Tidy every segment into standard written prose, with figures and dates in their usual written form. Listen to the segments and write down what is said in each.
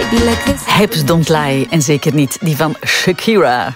Hips Don't Lie en zeker niet die van Shakira.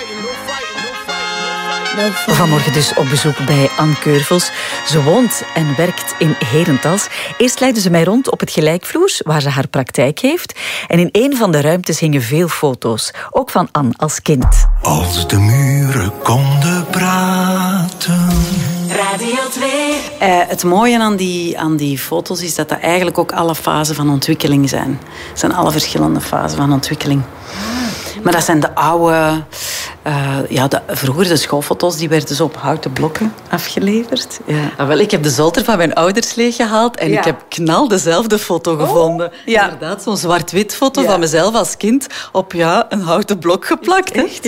Vanmorgen dus op bezoek bij Anne Keurvels. Ze woont en werkt in Herentals. Eerst leidde ze mij rond op het Gelijkvloers, waar ze haar praktijk heeft. En in een van de ruimtes hingen veel foto's. Ook van Anne als kind. Als de muren konden praten. Radio 2. Het mooie aan die foto's is dat dat eigenlijk ook alle fasen van ontwikkeling zijn. Het zijn alle verschillende fasen van ontwikkeling. Maar dat zijn de oude... vroeger de schoolfoto's die werden zo op houten blokken afgeleverd. Ja. Wel, ik heb de zolder van mijn ouders leeggehaald en ik heb knal dezelfde foto gevonden. Ja. Inderdaad, zo'n zwart-wit foto van mezelf als kind op een houten blok geplakt. Echt?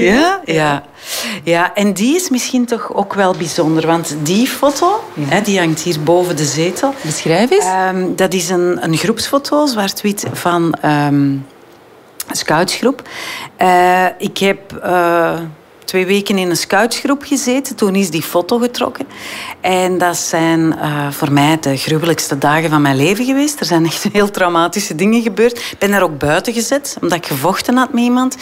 Ja, en die is misschien toch ook wel bijzonder, want die foto, die hangt hier boven de zetel. Beschrijf eens. Dat is een groepsfoto, zwart-wit, van... een scoutsgroep. Ik heb 2 weken in een scoutsgroep gezeten. Toen is die foto getrokken. En dat zijn voor mij de gruwelijkste dagen van mijn leven geweest. Er zijn echt heel traumatische dingen gebeurd. Ik ben daar ook buiten gezet, omdat ik gevochten had met iemand.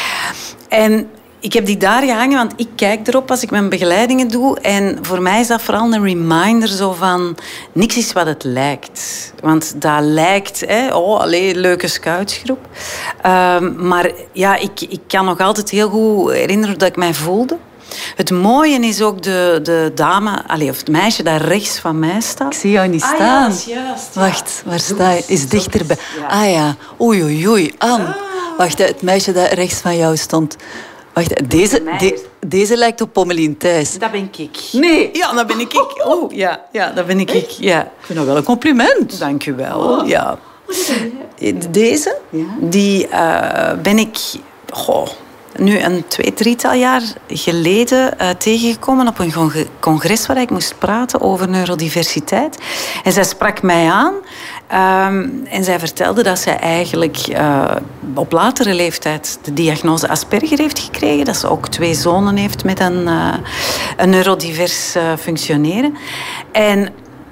En ik heb die daar gehangen, want ik kijk erop als ik mijn begeleidingen doe. En voor mij is dat vooral een reminder zo van... Niks is wat het lijkt. Want dat lijkt... leuke scoutsgroep. Maar ja, ik kan nog altijd heel goed herinneren dat ik mij voelde. Het mooie is ook de dame, of het meisje dat rechts van mij staat. Ik zie jou niet staan. Ja, dat is juist. Ja. Wacht, waar sta je? Is dichterbij. Ja. Ja. Oei, Anne. Wacht, het meisje dat rechts van jou stond... Wacht, deze lijkt op Pommelien Thijs. Dat ben ik. Nee. Ja, dat ben ik. Oh, ja, dat ben ik. Ja. Ik vind dat wel een compliment. Dank u wel. Ja. Deze, die ben ik nu een 2-3-tal jaar geleden tegengekomen op een congres waar ik moest praten over neurodiversiteit. En zij sprak mij aan en zij vertelde dat zij eigenlijk op latere leeftijd de diagnose Asperger heeft gekregen. Dat ze ook 2 zonen heeft met een neurodivers functioneren. En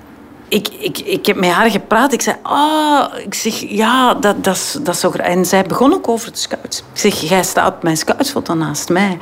ik heb met haar gepraat. Ik zei, dat is zo graag. En zij begon ook over het scouts. Ik zeg, jij staat op mijn scoutsfoto naast mij.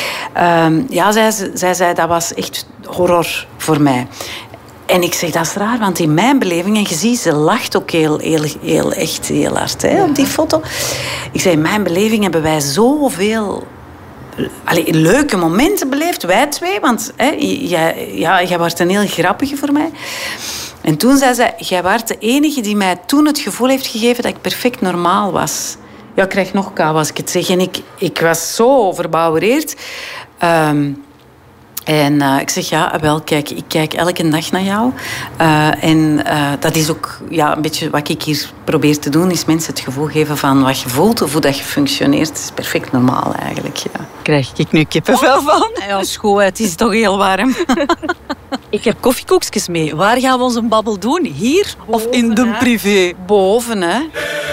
Zij zei, dat was echt horror voor mij. En ik zeg, dat is raar, want in mijn beleving... En je ziet, ze lacht ook echt heel hard op die foto. Ik zei, in mijn beleving hebben wij zoveel... leuke momenten beleefd, wij 2. Want jij was een heel grappige voor mij. En toen zei zij, jij was de enige die mij toen het gevoel heeft gegeven dat ik perfect normaal was. Ja, ik krijg nog kou als ik het zeg. En ik was zo verbouwereerd. Ik zeg, kijk, ik kijk elke dag naar jou. Dat is ook een beetje wat ik hier probeer te doen, is mensen het gevoel geven van wat je voelt of hoe dat je functioneert. Het is perfect normaal eigenlijk, ja. Krijg ik nu kippenvel van? Ja, is goed, het is toch heel warm. Ik heb koffiekoekjes mee. Waar gaan we onze babbel doen? Hier of in de privé? Boven, hè.